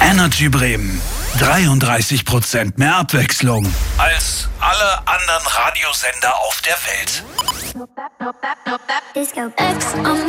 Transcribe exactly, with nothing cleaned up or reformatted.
Energy Bremen. dreiunddreißig Prozent mehr Abwechslung als alle anderen Radiosender auf der Welt. Disco X on